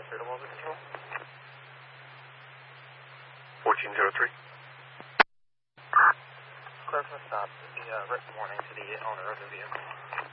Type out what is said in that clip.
Suitable to control. 1403. Clear from the stop. The written warning to the owner of the vehicle.